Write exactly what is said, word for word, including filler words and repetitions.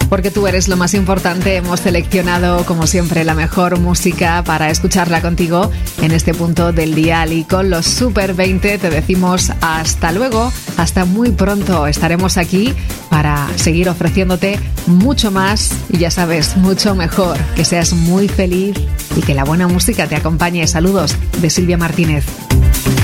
porque tú eres lo más importante. Hemos seleccionado, como siempre, la mejor música para escucharla contigo en este punto del dial. Y con los Super veinte te decimos hasta luego, hasta muy pronto. Estaremos aquí para seguir ofreciéndote mucho más y ya sabes, mucho mejor. Que seas muy feliz y que la buena música te acompañe. Saludos de Silvia Martínez.